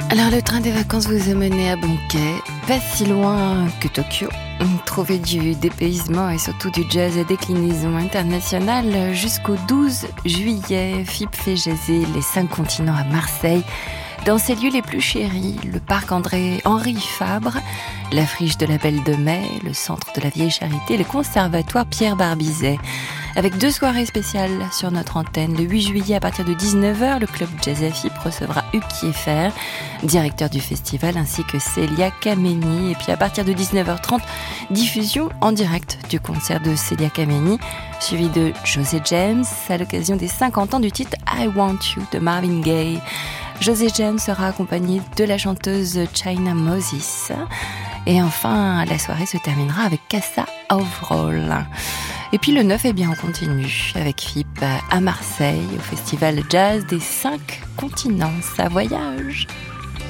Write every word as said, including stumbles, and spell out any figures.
Alors le train des vacances vous a mené à Bonquet, pas si loin que Tokyo. Trouvez du dépaysement et surtout du jazz à déclinaison internationale jusqu'au douze juillet. F I P fait jaser les cinq continents à Marseille. Dans ses lieux les plus chéris, le parc André Henri Fabre, la friche de la Belle de Mai, le centre de la Vieille Charité, le conservatoire Pierre Barbizet. Avec deux soirées spéciales sur notre antenne. Le huit juillet à partir de dix-neuf heures, le club Jazz à F I P recevra Hugues Kieffer, directeur du festival, ainsi que Célia Kameni. Et puis à partir de dix-neuf heures trente, diffusion en direct du concert de Célia Kameni, suivi de José James à l'occasion des cinquante ans du titre I Want You de Marvin Gaye. José James sera accompagné de la chanteuse China Moses. Et enfin, la soirée se terminera avec Casa Overall. Et puis le neuf, eh bien, on continue avec F I P à Marseille, au festival jazz des cinq continents. Ça voyage!